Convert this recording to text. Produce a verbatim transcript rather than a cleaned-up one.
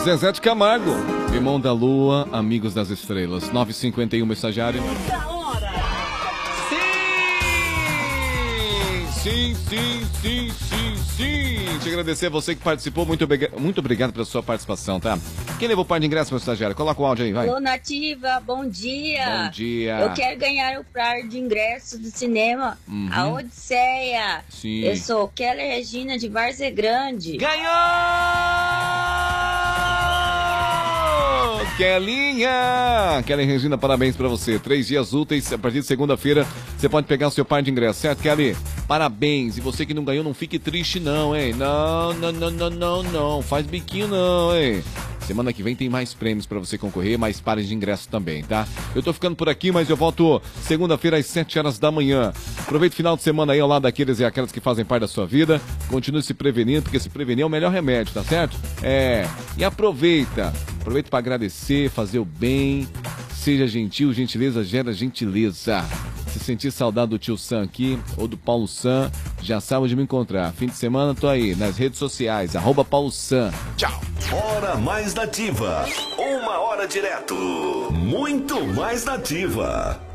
Zezé de Camargo, Irmão da Lua, Amigos das Estrelas. nove e cinquenta e um, estagiário. Sim, sim, sim, sim, sim. Te agradecer a você que participou. Muito, muito obrigado pela sua participação, tá? Quem levou o par de ingresso, meu estagiário? Coloca o áudio aí, vai. Alô, Nativa, bom dia. Bom dia. Eu quero ganhar o par de ingresso do cinema, uhum. A Odisseia. Sim. Eu sou Keller Regina de Várzea Grande. Ganhou! Kelinha! Kelly Regina, parabéns pra você. Três dias úteis, a partir de segunda-feira, você pode pegar o seu par de ingresso, certo, Kelly? Parabéns. E você que não ganhou, não fique triste não, hein? Não, não, não, não, não, não. Faz biquinho não, hein? Semana que vem tem mais prêmios pra você concorrer, mais pares de ingresso também, tá? Eu tô ficando por aqui, mas eu volto segunda-feira às sete horas da manhã. Aproveite o final de semana aí ao lado daqueles e aquelas que fazem parte da sua vida. Continue se prevenindo, porque se prevenir é o melhor remédio, tá certo? É. E aproveita. Aproveita pra agradecer, fazer o bem. Seja gentil, gentileza gera gentileza. Se sentir saudade do tio Sam aqui, ou do Paulo Sam, já sabe onde me encontrar. Fim de semana, tô aí, nas redes sociais, arroba Paulo Sam. Tchau. Hora mais nativa. Uma hora direto. Muito mais nativa.